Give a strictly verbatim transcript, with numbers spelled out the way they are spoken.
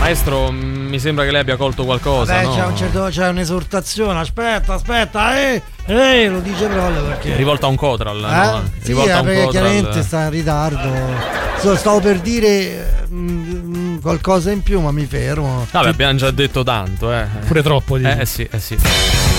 Maestro, mi sembra che lei abbia colto qualcosa. Beh, no? c'è, un certo, c'è un'esortazione. Aspetta, aspetta, eh, eh, lo dice proprio perché. Rivolta a un Cotral, eh? no? Sì, Rivolta a un perché Cotral. chiaramente sta in ritardo. So, stavo per dire mh, qualcosa in più, ma mi fermo. Vabbè, abbiamo già detto tanto, eh. Pure troppo, dici. Eh sì, eh sì.